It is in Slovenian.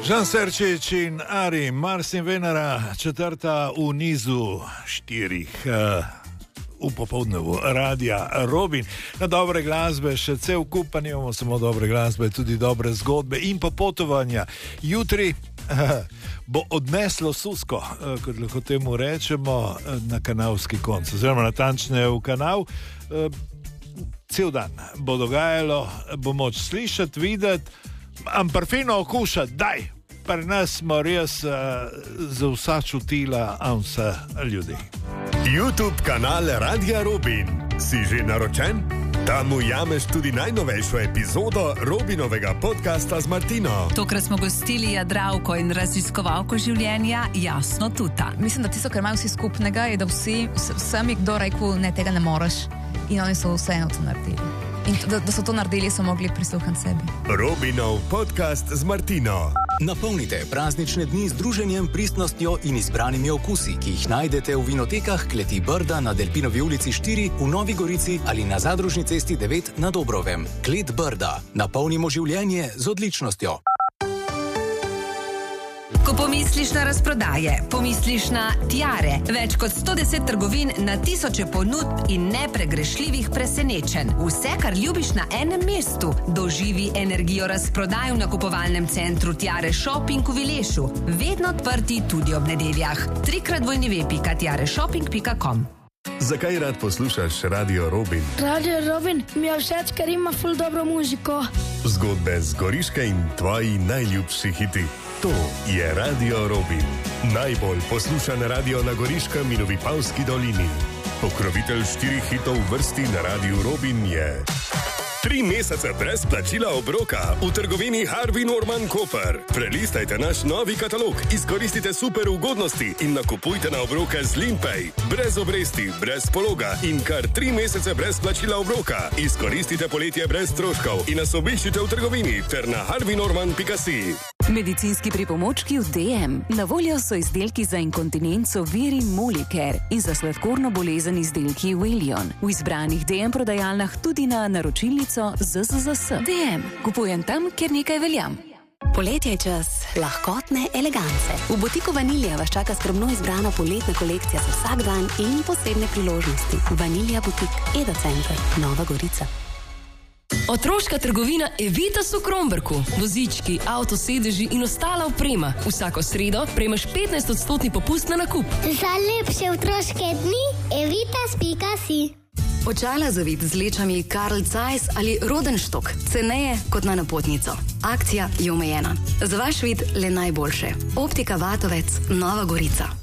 Žan Serčič in Ari, Mars in Venera, četrta v nizu štirih v popoldnevu Radia Robin. Na dobre glasbe še cel kup, pa nimamo samo dobre glasbe, tudi dobre zgodbe in popotovanja. Jutri bo odneslo Susko, kot lahko temu rečemo, na kanalski konc, oziroma natančneje v kanal. Cel dan bo dogajalo, bo moč slišati, videti, ampak fino okušati, daj! Pri nas smo res za vsa čutila, a vse ljudi. YouTube kanal Radia Robin. Si že naročen? Tam ujameš tudi najnovejšo epizodo Robinovega podcasta z Martino. Tokrat smo gostili Jadravko in raziskovalko življenja Jasno Tuta. Mislim, da tisto, kar imajo vsi skupnega, je, da vsem je kdo rekel, ne, tega ne moreš. In oni so vseeno to naredili. In da so to naredili, so mogli prisluhniti sebi. Robinov podcast z Martino. Napolnite praznične dni z druženjem, pristnostjo in izbranimi okusi, ki jih najdete v vinotekah Kleti Brda na Delpinovi ulici 4 v Novi Gorici ali na Zadružni cesti 9 na Dobrovem. Klet Brda. Napolnimo življenje z odličnostjo. Ko pomisliš na razprodaje, pomisliš na tiare, več kot 110 trgovin na tisoče ponudb in nepregrešljivih presenečenj. Vse, kar ljubiš na enem mestu. Doživi energijo razprodaj v nakupovalnem centru Tiare Shopping v Vilešu. Vedno odprti tudi ob nedeljah. 3x2.tiareshopping.com. Zakaj rad poslušaš Radio Robin? Radio Robin mi je všeč, ker ima ful dobro muziko. Zgodbe z Goriške in tvoji najljubši hiti. To je Radio Robin. Najbolj poslušan radio na Goriškem in v Vipavski dolini. Pokrovitelj 4 hitov v vrsti na Radiu Robin je 3 mesece brez plačila obroka v trgovini Harvey Norman Koper. Prelistajte naš novi katalog, izkoristite super ugodnosti in nakupujte na obroke z Limpay. Brez obresti, brez pologa in kar 3 mesece brez plačila obroka. Izkoristite poletje brez stroškov in nas obiščite v trgovini ter na harveynorman.si. Medicinski pripomočki v DM. Na voljo so izdelki za inkontinenco Vir in Molicare in za sladkorno bolezen izdelki Willion. V izbranih DM prodajalnah tudi na naročilnico ZZZS. DM. Kupujem tam, kjer nekaj veljam. Poletje je čas lahkotne elegance. V butiku Vanilija vas čaka skrbno izbrana poletna kolekcija za vsak dan in posebne priložnosti. Vanilija butik, Eda Center, Nova Gorica. Otroška trgovina Evitas v Kromberku. Vozički, avtosedeži in ostala oprema. Vsako sredo prejmeš 15% popust na nakup. Za lepše otroške dni evitas.si. Očala za vid z lečami Carl Zeiss ali Rodenstock, ceneje kot na napotnico. Akcija je omejena. Za vaš vid le najboljše. Optika Vatovec, Nova Gorica.